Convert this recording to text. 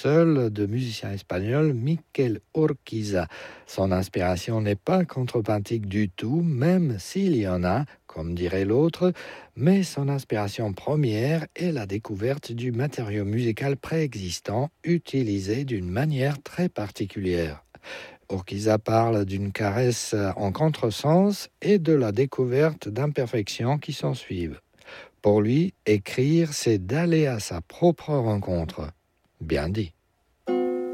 seul de musicien espagnol Miquel Urquiza. Son inspiration n'est pas contrepuntique du tout, même s'il y en a, comme dirait l'autre, mais son inspiration première est la découverte du matériau musical préexistant utilisé d'une manière très particulière. Urquiza parle d'une caresse en contresens et de la découverte d'imperfections qui s'ensuivent. Pour lui, écrire, c'est d'aller à sa propre rencontre. Bien dit.